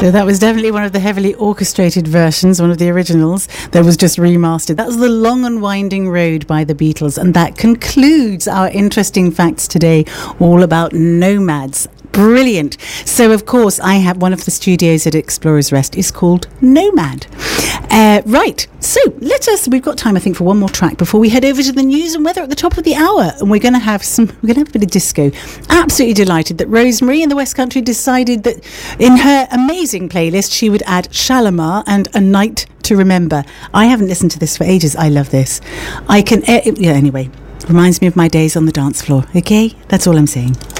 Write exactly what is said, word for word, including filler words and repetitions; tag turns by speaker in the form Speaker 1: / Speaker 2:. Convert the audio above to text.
Speaker 1: So that was definitely one of the heavily orchestrated versions, one of the originals that was just remastered. That was The Long and Winding Road by the Beatles. And that concludes our interesting facts today, all about nomads. Brilliant. So, of course, I have one of the studios at Explorers Rest is called Nomad. Uh, right. So, let us, we've got time, I think, for one more track before we head over to the news and weather at the top of the hour. And we're going to have some, we're going to have a bit of disco. Absolutely delighted that Rosemary in the West Country decided that in her amazing playlist, she would add Shalimar and A Night to Remember. I haven't listened to this for ages. I love this. I can, uh, yeah, anyway, reminds me of my days on the dance floor. Okay? That's all I'm saying.